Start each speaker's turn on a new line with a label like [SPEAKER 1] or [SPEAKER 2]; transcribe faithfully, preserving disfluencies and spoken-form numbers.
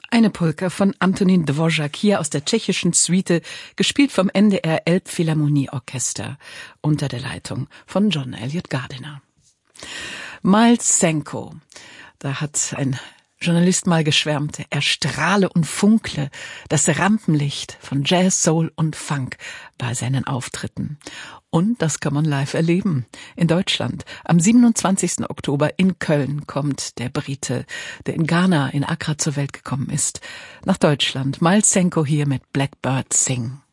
[SPEAKER 1] Eine Polka von Antonín Dvořák hier aus der tschechischen Suite, gespielt vom N D R Elbphilharmonieorchester unter der Leitung von John Elliott Gardiner. Miles Senko, da hat ein Journalist mal geschwärmt, er strahle und funkle das Rampenlicht von Jazz, Soul und Funk bei seinen Auftritten. Und das kann man live erleben. In Deutschland. Am siebenundzwanzigsten Oktober in Köln kommt der Brite, der in Ghana, in Accra zur Welt gekommen ist, nach Deutschland. Miles Senko hier mit Blackbird Sing.